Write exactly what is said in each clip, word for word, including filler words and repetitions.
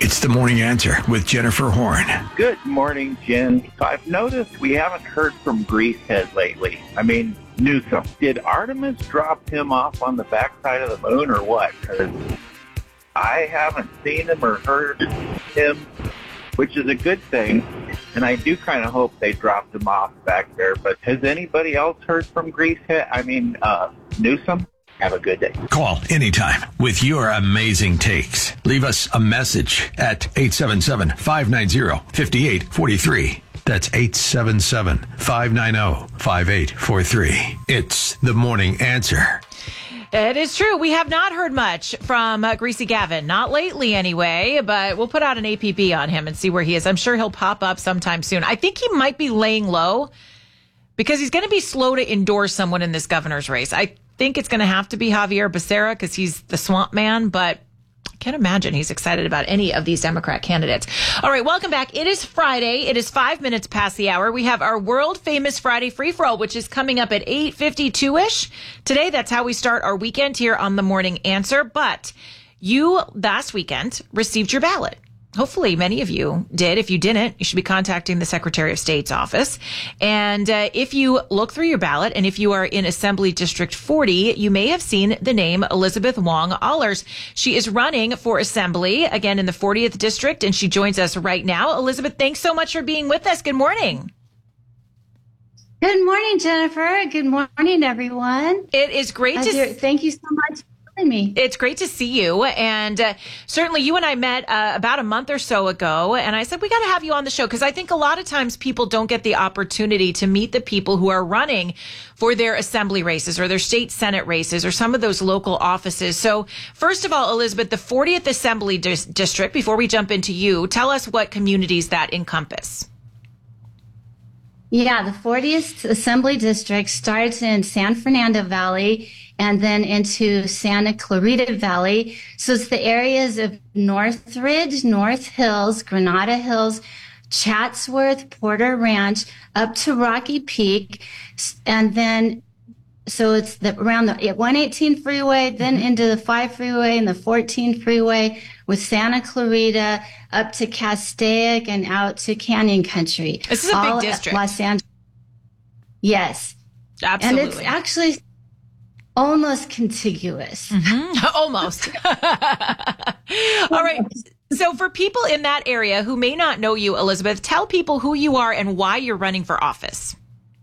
It's the Morning Answer with Jennifer Horn. Good morning, Jen. So I've noticed we haven't heard from Greasehead lately. I mean, Newsom. Did Artemis drop him off on the backside of the moon or what? 'Cause I haven't seen him or heard him, which is a good thing. And I do kind of hope they dropped him off back there. But has anybody else heard from Greasehead? I mean, uh, Newsom? Have a good day. Call anytime with your amazing takes. Leave us a message at eight seven seven, five nine zero, five eight four three. That's eight seven seven, five nine zero, five eight four three. It's the Morning Answer. It is true. We have not heard much from uh, Greasy Gavin. Not lately anyway, but we'll put out an A P B on him and see where he is. I'm sure he'll pop up sometime soon. I think he might be laying low because he's going to be slow to endorse someone in this governor's race. I think it's going to have to be Javier Becerra because he's the swamp man, but I can't imagine he's excited about any of these Democrat candidates. All right, welcome back. It is Friday. It is five minutes past the hour. We have our world famous Friday free-for-all, which is coming up at eight fifty-two-ish. Today, that's how we start our weekend here on The Morning Answer. But you, last weekend, received your ballot. Hopefully many of you did. If you didn't, you should be contacting the Secretary of State's office. And uh, if you look through your ballot, and if you are in Assembly District forty, you may have seen the name Elizabeth Wong Allers. She is running for Assembly, again, in the fortieth District, and she joins us right now. Elizabeth, thanks so much for being with us. Good morning. Good morning, Jennifer. Good morning, everyone. It is great uh, to dear, Thank you so much. Me. It's great to see you. And uh, certainly you and I met uh, about a month or so ago. And I said, we got to have you on the show because I think a lot of times people don't get the opportunity to meet the people who are running for their assembly races or their state senate races or some of those local offices. So first of all, Elizabeth, the fortieth Assembly dis- District, before we jump into you, tell us what communities that encompass. Yeah, the fortieth Assembly District starts in San Fernando Valley and then into Santa Clarita Valley. So it's the areas of Northridge, North Hills, Granada Hills, Chatsworth, Porter Ranch, up to Rocky Peak. And then, so it's the, around the one eighteen freeway, then into the five freeway and the fourteen freeway with Santa Clarita up to Castaic and out to Canyon Country. This is a All big district. Los Angeles. Yes. Absolutely. And it's actually almost contiguous. Mm-hmm. Almost. All right. So for people in that area who may not know you, Elizabeth, tell people who you are and why you're running for office.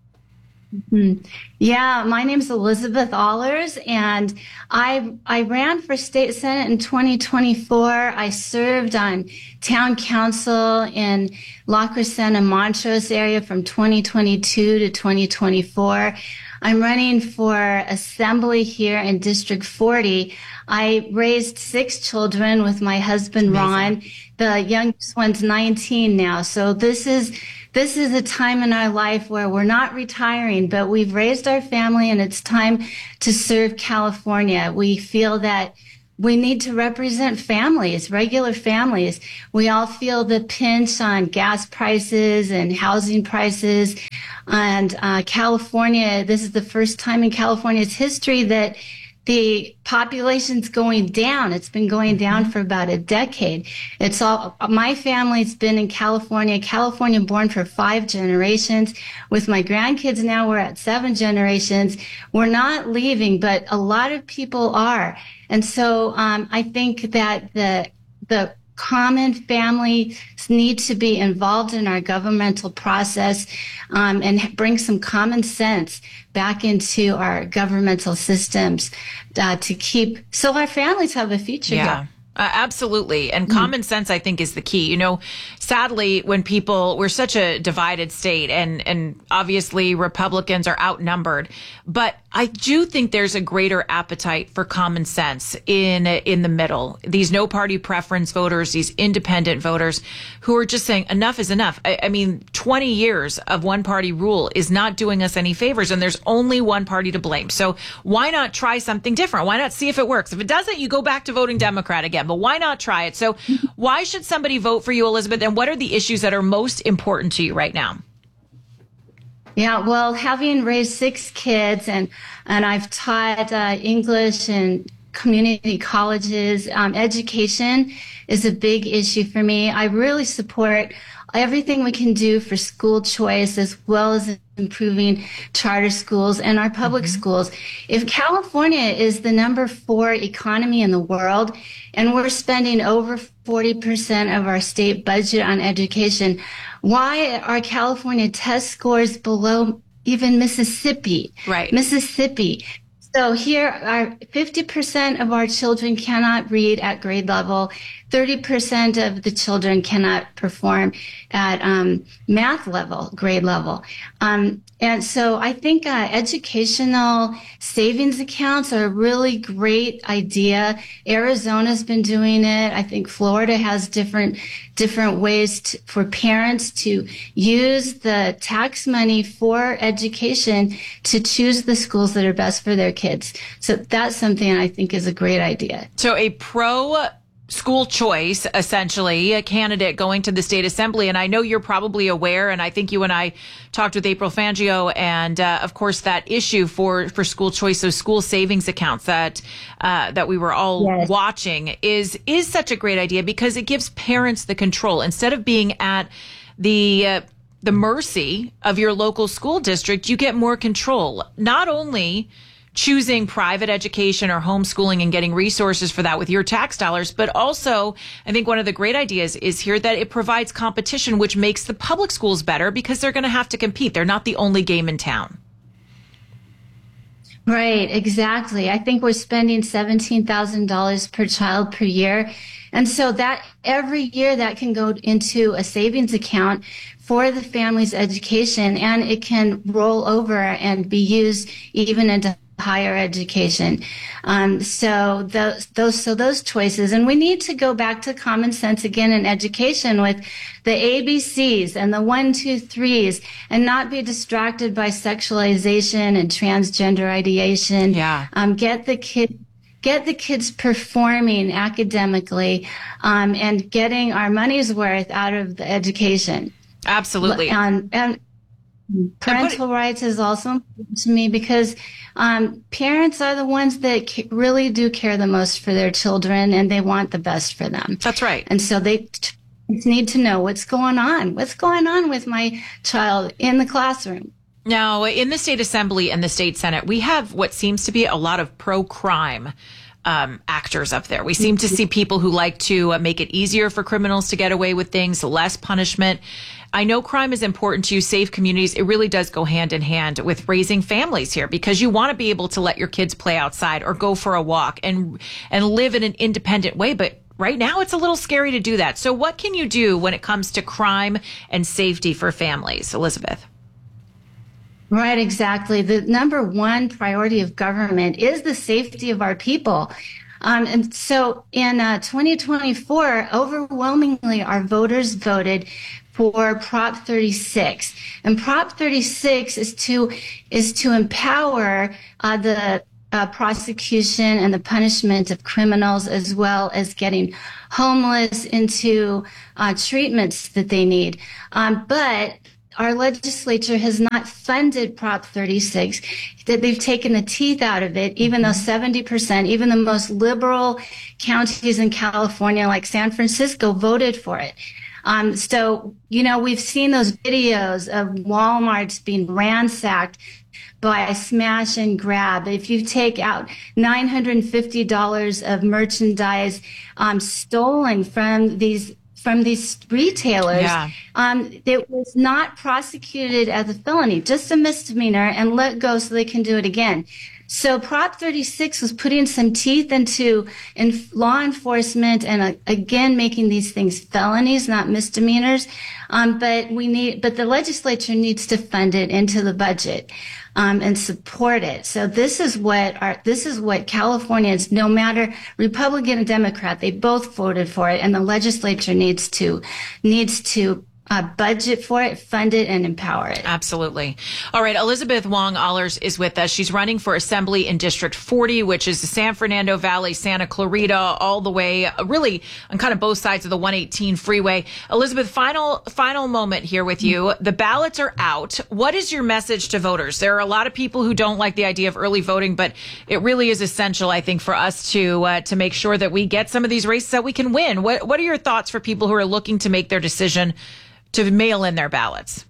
Mm-hmm. Yeah, my name's Elizabeth Allers, and I I ran for state senate in twenty twenty-four. I served on town council in La Crescenta, Montrose area from twenty twenty-two to twenty twenty-four. I'm running for assembly here in District forty. I raised six children with my husband, Ron. The youngest one's nineteen now. So this is This is a time in our life where we're not retiring, but we've raised our family and it's time to serve California. We feel that we need to represent families, regular families. We all feel the pinch on gas prices and housing prices. And uh, California, this is the first time in California's history that the population's going down. It's been going down for about a decade. It's all, my family's been in California, California born for five generations. With my grandkids now, we're at seven generations. We're not leaving, but a lot of people are. And so, um, I think that the, the common families need to be involved in our governmental process, um, and bring some common sense back into our governmental systems uh, to keep so our families have a future. Yeah. Here. Uh, absolutely. And common sense, I think, is the key. You know, sadly, when people, we're such a divided state and, and obviously Republicans are outnumbered, but I do think there's a greater appetite for common sense in, in the middle. These no party preference voters, these independent voters who are just saying enough is enough. I, I mean, twenty years of one party rule is not doing us any favors and there's only one party to blame. So why not try something different? Why not see if it works? If it doesn't, you go back to voting Democrat again. But why not try it? So why should somebody vote for you, Elizabeth? And what are the issues that are most important to you right now? Yeah, well, having raised six kids and, and I've taught uh, English and community colleges. Um, education is a big issue for me. I really support everything we can do for school choice, as well as improving charter schools and our public mm-hmm. schools. If California is the number four economy in the world, and we're spending over forty percent of our state budget on education, why are California test scores below even Mississippi? Right. Mississippi. So here are fifty percent of our children cannot read at grade level. thirty percent of the children cannot perform at um, math level, grade level. Um, and so I think uh, educational savings accounts are a really great idea. Arizona's been doing it. I think Florida has different different ways to, for parents to use the tax money for education to choose the schools that are best for their kids. So that's something I think is a great idea. So a pro school choice, essentially, a candidate going to the state assembly. And I know you're probably aware, and I think you and I talked with April Fangio, and uh, of course that issue for, for school choice, those school savings accounts that uh, that we were all yes. watching is is such a great idea, because it gives parents the control instead of being at the uh, the mercy of your local school district. You get more control, not only choosing private education or homeschooling and getting resources for that with your tax dollars. But also, I think one of the great ideas is here that it provides competition, which makes the public schools better because they're going to have to compete. They're not the only game in town. Right, exactly. I think we're spending seventeen thousand dollars per child per year. And so that every year that can go into a savings account for the family's education, and it can roll over and be used even into higher education. Um, so those, those, so those choices, and we need to go back to common sense again in education with the A B Cs and the one, two, threes, and not be distracted by sexualization and transgender ideation. Yeah. Um, get the kid, get the kids performing academically, um, and getting our money's worth out of the education. Absolutely. Um, and parental rights is also important to me, because um, parents are the ones that ca- really do care the most for their children, and they want the best for them. That's right. And so they t- need to know what's going on. What's going on with my child in the classroom? Now, in the state assembly and the state senate, we have what seems to be a lot of pro-crime Um, actors up there. We seem to see people who like to uh, make it easier for criminals to get away with things, less punishment. I know crime is important to you, safe communities. It really does go hand in hand with raising families here, because you want to be able to let your kids play outside or go for a walk and and live in an independent way. But right now it's a little scary to do that. So what can you do when it comes to crime and safety for families, Elizabeth? Right, exactly. The number one priority of government is the safety of our people. Um, and so in uh, twenty twenty-four, overwhelmingly, our voters voted for Prop thirty-six. And Prop thirty-six is to is to empower uh, the uh, prosecution and the punishment of criminals, as well as getting homeless into uh, treatments that they need. Um, but our legislature has not funded Prop thirty-six, that they've taken the teeth out of it, even though seventy percent, even the most liberal counties in California, like San Francisco, voted for it. Um, so, you know, we've seen those videos of Walmarts being ransacked by smash and grab. If you take out nine hundred fifty dollars of merchandise um, stolen from these from these retailers, yeah. um, it was not prosecuted as a felony, just a misdemeanor, and let go so they can do it again. So Prop thirty-six was putting some teeth into in law enforcement and uh, again making these things felonies, not misdemeanors. Um, but we need, but the legislature needs to fund it into the budget um, and support it. So this is what our this is what Californians, no matter Republican and Democrat, they both voted for it, and the legislature needs to needs to uh, budget for it, fund it, and empower it. Absolutely. All right. Elizabeth Wong-Allers is with us. She's running for Assembly in District forty, which is the San Fernando Valley, Santa Clarita, all the way, uh, really on kind of both sides of the one eighteen freeway. Elizabeth, final, final moment here with you. The ballots are out. What is your message to voters? There are a lot of people who don't like the idea of early voting, but it really is essential, I think, for us to, uh, to make sure that we get some of these races that we can win. What, what are your thoughts for people who are looking to make their decision to mail in their ballots?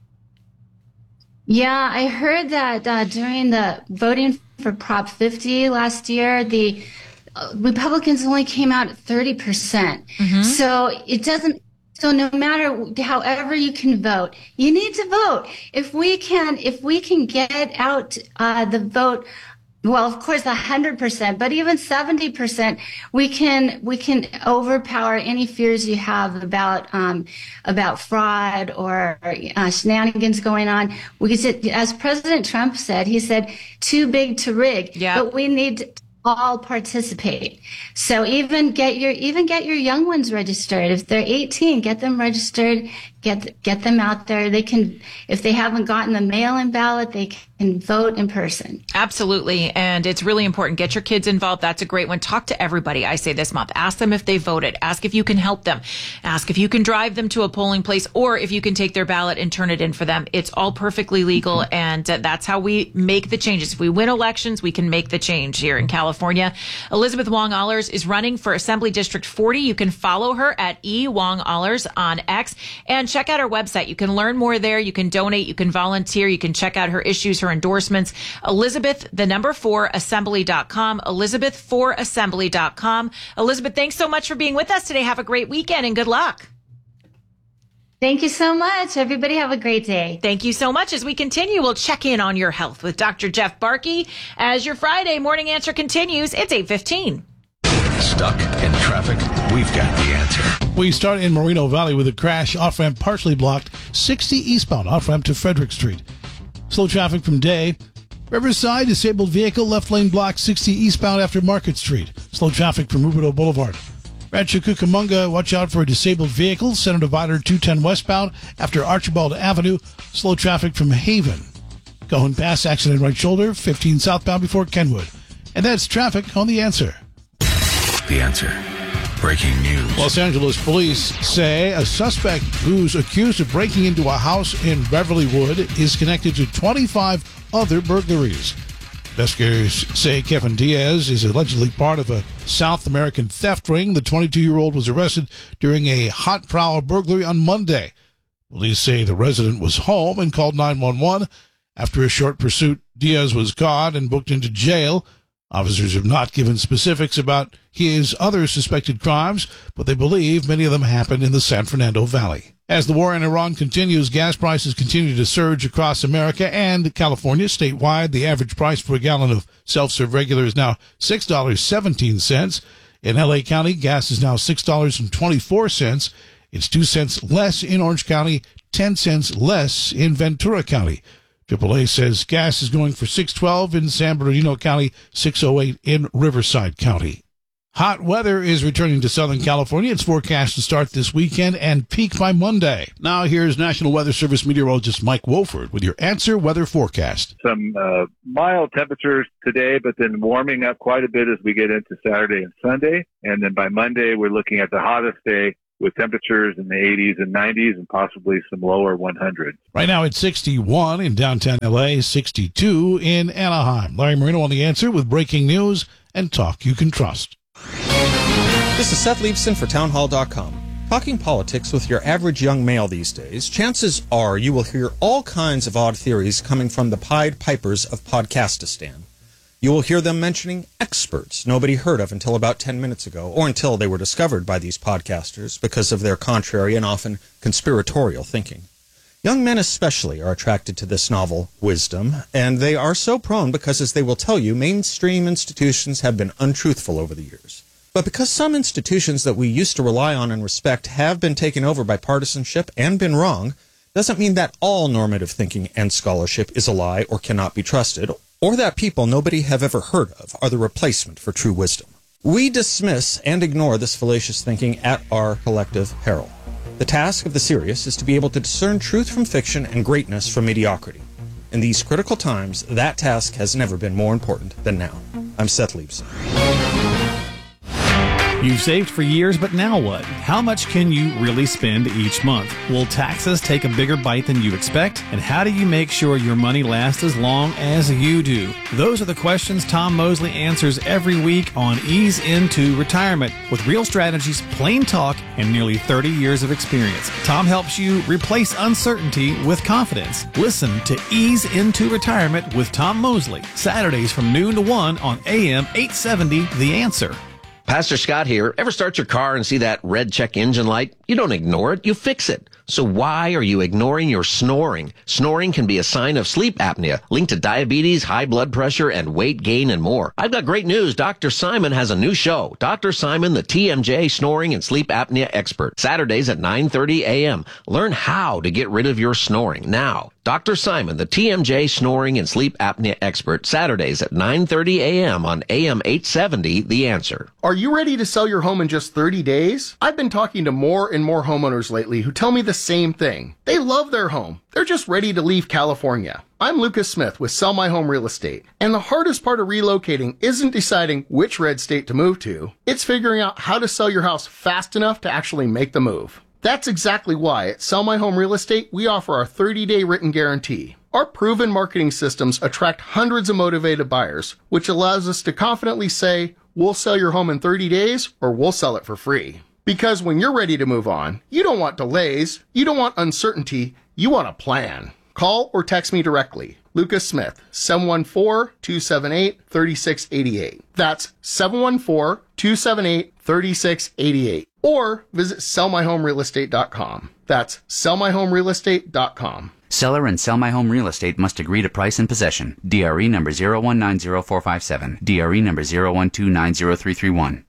Yeah, I heard that uh, during the voting for Prop fifty last year, the uh, Republicans only came out at thirty percent. Mm-hmm. So it doesn't, so no matter however you can vote, you need to vote. If we can, if we can get out uh, the vote, well, of course, one hundred percent, but even seventy percent, we can we can overpower any fears you have about um, about fraud or uh, shenanigans going on. We could say, as President Trump said, he said, too big to rig. Yep. But we need to all participate. So even get your even get your young ones registered. If they're eighteen, get them registered. Get get them out there. They can, if they haven't gotten the mail-in ballot, they can vote in person. Absolutely. And it's really important. Get your kids involved. That's a great one. Talk to everybody. I say this month. Ask them if they voted. Ask if you can help them. Ask if you can drive them to a polling place or if you can take their ballot and turn it in for them. It's all perfectly legal. And uh, that's how we make the changes. If we win elections, we can make the change here in California. Elizabeth Wong-Allers is running for Assembly District forty. You can follow her at E Wong-Allers on X and check out her website. You can learn more there. You can donate. You can volunteer. You can check out her issues, her endorsements. Elizabeth, the number four, assembly dot com. Elizabeth four assembly dot com. Elizabeth, thanks so much for being with us today. Have a great weekend and good luck. Thank you so much. Everybody have a great day. Thank you so much. As we continue, we'll check in on your health with Doctor Jeff Barkey. As your Friday morning answer continues, it's eight fifteen. Stuck in traffic? We've got the answer. We start in Moreno Valley with a crash. Off-ramp partially blocked. sixty eastbound off-ramp to Frederick Street. Slow traffic from Day. Riverside, disabled vehicle, left lane blocked. sixty eastbound after Market Street. Slow traffic from Rubidoux Boulevard. Rancho Cucamonga, watch out for a disabled vehicle. Center divider two ten westbound after Archibald Avenue. Slow traffic from Haven. Cajon Pass, accident right shoulder. fifteen southbound before Kenwood. And that's traffic on The Answer. The Answer. Breaking news. Los Angeles police say a suspect who's accused of breaking into a house in Beverlywood is connected to twenty-five other burglaries. Investigators say Kevin Diaz is allegedly part of a South American theft ring. The twenty-two-year-old was arrested during a hot prowl burglary on Monday. Police say the resident was home and called nine one one. After a short pursuit, Diaz was caught and booked into jail. Officers have not given specifics about his other suspected crimes, but they believe many of them happened in the San Fernando Valley. As the war in Iran continues, gas prices continue to surge across America and California. Statewide, the average price for a gallon of self-serve regular is now six dollars and seventeen cents. In L A County, gas is now six dollars and twenty-four cents. It's two cents less in Orange County, ten cents less in Ventura County. triple A says gas is going for six twelve in San Bernardino County, six oh eight in Riverside County. Hot weather is returning to Southern California. It's forecast to start this weekend and peak by Monday. Now here's National Weather Service meteorologist Mike Wolford with your Answer Weather Forecast. Some uh, mild temperatures today, but then warming up quite a bit as we get into Saturday and Sunday. And then by Monday, we're looking at the hottest day with temperatures in the eighties and nineties and possibly some lower one hundreds. Right now it's sixty-one in downtown L A, sixty-two in Anaheim. Larry Marino on The Answer with breaking news and talk you can trust. This is Seth Leibson for townhall dot com. Talking politics with your average young male these days, chances are you will hear all kinds of odd theories coming from the Pied Pipers of Podcastistan. You will hear them mentioning experts nobody heard of until about ten minutes ago, or until they were discovered by these podcasters because of their contrary and often conspiratorial thinking. Young men especially are attracted to this novel wisdom, and they are so prone because, as they will tell you, mainstream institutions have been untruthful over the years. But because some institutions that we used to rely on and respect have been taken over by partisanship and been wrong, doesn't mean that all normative thinking and scholarship is a lie or cannot be trusted, or that people nobody have ever heard of are the replacement for true wisdom. We dismiss and ignore this fallacious thinking at our collective peril. The task of the serious is to be able to discern truth from fiction and greatness from mediocrity. In these critical times, that task has never been more important than now. I'm Seth Leibson. You've saved for years, but now what? How much can you really spend each month? Will taxes take a bigger bite than you expect? And how do you make sure your money lasts as long as you do? Those are the questions Tom Mosley answers every week on Ease Into Retirement. With real strategies, plain talk, and nearly thirty years of experience, Tom helps you replace uncertainty with confidence. Listen to Ease Into Retirement with Tom Mosley, Saturdays from noon to one on A M eight seventy The Answer. Pastor Scott here. Ever start your car and see that red check engine light? You don't ignore it, you fix it. So why are you ignoring your snoring? Snoring can be a sign of sleep apnea, linked to diabetes, high blood pressure, and weight gain and more. I've got great news. Doctor Simon has a new show. Doctor Simon, the T M J snoring and sleep apnea expert. Saturdays at nine thirty a.m. Learn how to get rid of your snoring now. Doctor Simon, the T M J snoring and sleep apnea expert. Saturdays at nine thirty a.m. on A M eight seventy, The Answer. Are you ready to sell your home in just thirty days? I've been talking to more and more homeowners lately who tell me the same thing. They love their home. They're just ready to leave California. I'm Lucas Smith with Sell My Home Real Estate, and the hardest part of relocating isn't deciding which red state to move to. It's figuring out how to sell your house fast enough to actually make the move. That's exactly why at Sell My Home Real Estate, we offer our thirty-day written guarantee. Our proven marketing systems attract hundreds of motivated buyers, which allows us to confidently say, we'll sell your home in thirty days, or we'll sell it for free. Because when you're ready to move on, you don't want delays, you don't want uncertainty, you want a plan. Call or text me directly. Lucas Smith, seven one four, two seven eight, three six eight eight. That's seven one four, two seven eight, three six eight eight. Or visit sell my home real estate dot com. That's sell my home real estate dot com. Seller and Sell My Home Real Estate must agree to price and possession. D R E number zero one nine zero four five seven. D R E number zero one two nine zero three three one.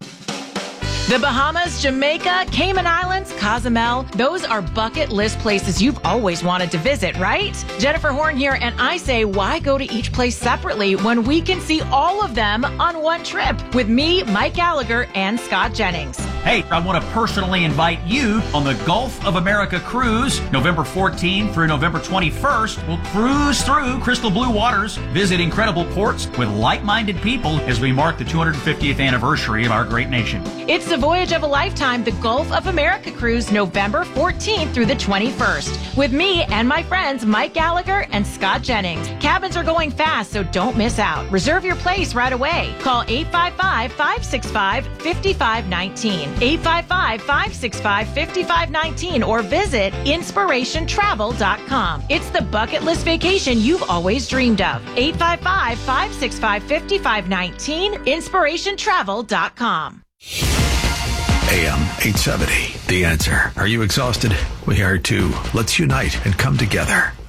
The Bahamas, Jamaica, Cayman Islands, Cozumel, those are bucket list places you've always wanted to visit, right? Jennifer Horn here, and I say, why go to each place separately when we can see all of them on one trip with me, Mike Gallagher, and Scott Jennings? Hey, I want to personally invite you on the Gulf of America cruise, November fourteenth through November twenty-first. We'll cruise through crystal blue waters, visit incredible ports with like-minded people as we mark the two hundred fiftieth anniversary of our great nation. It's the voyage of a lifetime, the Gulf of America cruise, November fourteenth through the twenty-first, with me and my friends Mike Gallagher and Scott Jennings. Cabins are going fast, so don't miss out. Reserve your place right away. Call eight five five, five six five, five five one nine, eight five five, five six five, five five one nine, or visit inspiration travel dot com. It's the bucket list vacation you've always dreamed of. eight five five, five six five, five five one nine, inspiration travel dot com. A M eight seventy, The Answer. Are you exhausted? We are too. Let's unite and come together.